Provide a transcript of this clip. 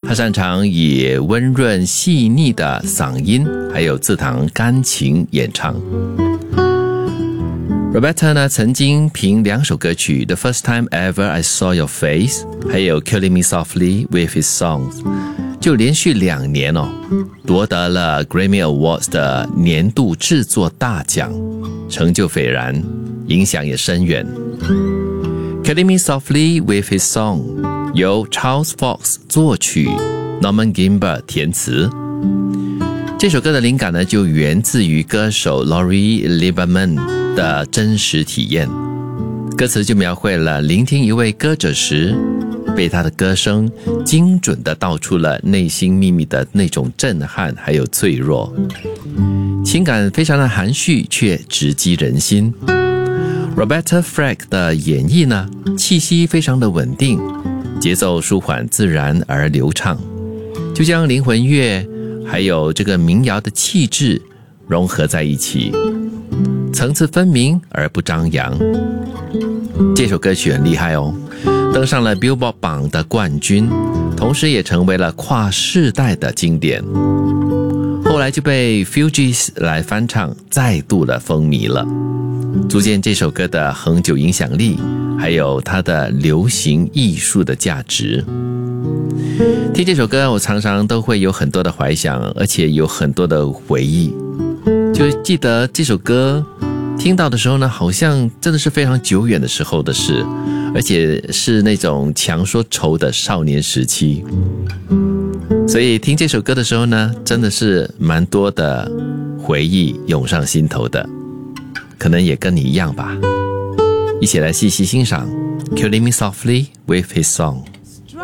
他擅长以温润细腻的嗓音还有自弹钢琴演唱。Roberta 呢，曾经凭2首歌曲 The First Time Ever I Saw Your Face 还有 Killing Me Softly with His Songs 就连续2年夺得了 Grammy Awards 的年度制作大奖，成就斐然，影响也深远。Killing Me Softly with His Song 由 Charles Fox 作曲， Norman Gilbert 填词。这首歌的灵感呢，就源自于歌手 Lori Lieberman 的真实体验。歌词就描绘了聆听一位歌者时，被他的歌声精准地道出了内心秘密的那种震撼还有脆弱，情感非常的含蓄却直击人心。Roberta Flack 的演绎呢，气息非常的稳定，节奏舒缓自然而流畅，就将灵魂乐还有这个民谣的气质融合在一起，层次分明而不张扬。这首歌曲很厉害登上了 Billboard 榜的冠军，同时也成为了跨世代的经典。后来就被 Fugees 来翻唱，再度的风靡了，足见这首歌的恒久影响力，还有它的流行艺术的价值。听这首歌，我常常都会有很多的怀想，而且有很多的回忆。就记得这首歌听到的时候呢，好像真的是非常久远的时候的事，而且是那种强说愁的少年时期。所以听这首歌的时候呢，真的是蛮多的回忆涌上心头的，可能也跟你一样吧。一起来细细欣赏 Killing Me Softly with His Song。